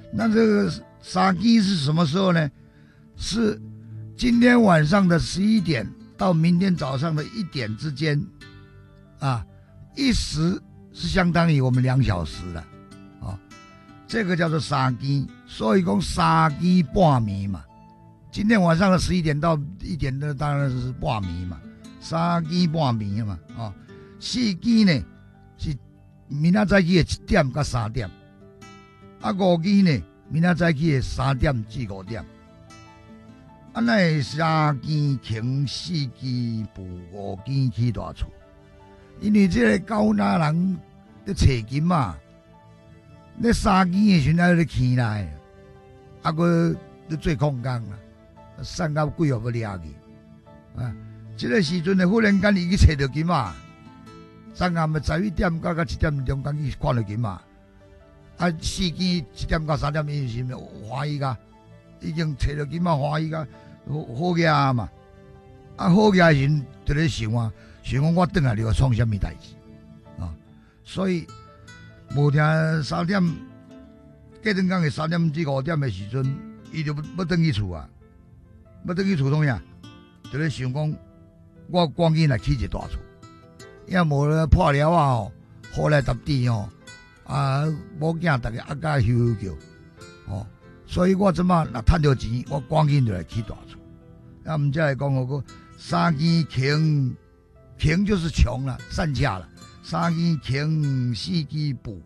那这个杀鸡是什么时候呢？是今天晚上的11点到明天早上的1点之间，啊，一时是相当于我们2小时了，啊，这个叫做杀鸡，所以讲杀鸡半暝嘛。今天晚上的11点到1点的当然是半暝嘛，杀鸡半暝嘛，啊，四鸡呢是明仔早起的1点到3点，啊5鸡呢明仔早起的3点至5点。啊，那三更擎4更捕5更起大厝，因为这个狗仔人在找金嘛，那3更的时阵咧起来，啊个咧做空工啦，送到几号要掠去啊？这个时阵呢，忽然间伊去找到金嘛，昨暗的11点到1点中间去看到金嘛，啊4更1点到3点，伊是欢喜噶。已经找到金嘛，欢喜个好个嘛，啊好个人就咧想啊，想讲我转来要创什么代志啊？所以无听3点，过阵讲的3点至5点的时阵，伊就要转去厝啊，要转去厝创啥？就咧想讲，我赶紧来起一大厝，要无咧破了啊吼，雨来揼地吼，啊某囝逐个阿家休叫，哦。所以我即马若趁到钱，我赶紧就来起大厝。啊，毋则来讲个三更擎，擎就是穷了，散架了。三更擎，4更捕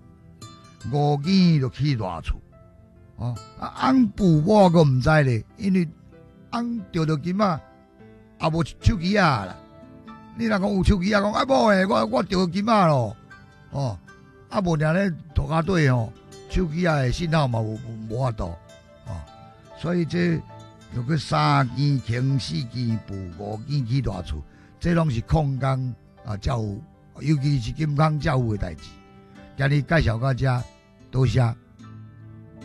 ，5更就起大厝。哦，啊，翁捕我个毋知咧，因为翁钓到金啊，也无手机啊啦。你若讲有手机啊，讲啊无诶，我钓到金啊咯。哦，啊无定咧涂骹底吼，手机啊诶信号嘛无法度。所以这有个3更擎4更捕5更起大厝，这拢是矿工啊照有，尤其是金刚照有的代志。今日介绍到这，多谢。